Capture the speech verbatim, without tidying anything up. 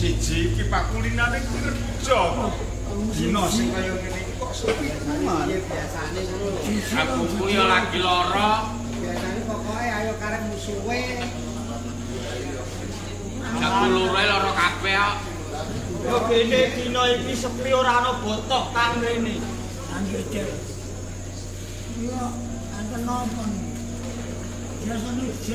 siji iki Pak kulinane kerja kok. Dino sing kaya ngene iki kok sepi tenan. Biasane ngono. Aku kuwi lagi lara. Biasane pokoke ayo karep musuhe. Aku lure lara kabeh kok. Yo kene dina iki sepi ora ana botoh kang rene. Anggir der. Iya, anten napa nih? Biasane